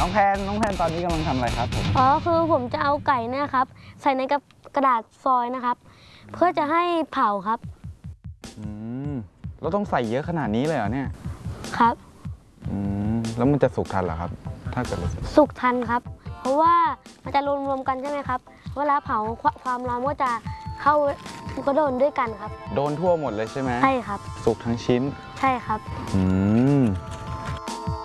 น้องแพนตอนนี้กำลังทำอะไรครับผมอ๋อคือผมจะเอาไก่เนี่ยครับใส่ในกระดาษฟอยล์นะครับเพื่อจะให้เผาครับเราต้องใส่เยอะขนาดนี้เลยเหรอเนี่ยครับแล้วมันจะสุกทันเหรอครับถ้าเกิดสุกทันครับเพราะว่ามันจะรวมกันใช่ไหมครับเวลาเผาความร้อนก็จะเข้าก็โดนด้วยกันครับโดนทั่วหมดเลยใช่ไหมใช่ครับสุกทั้งชิ้นใช่ครับ